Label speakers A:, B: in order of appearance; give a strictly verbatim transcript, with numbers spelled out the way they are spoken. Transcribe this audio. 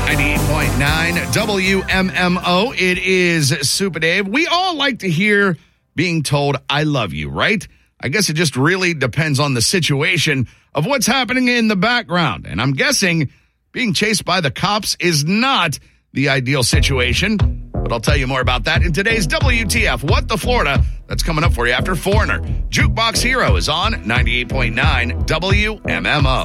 A: ninety-eight point nine W M M O. It is Super Dave. We all like to hear being told, I love you, right? I guess it just really depends on the situation of what's happening in the background. And I'm guessing being chased by the cops is not the ideal situation. But I'll tell you more about that in today's W T F, What the Florida? That's coming up for you after Foreigner. Jukebox Hero is on ninety-eight point nine W M M O.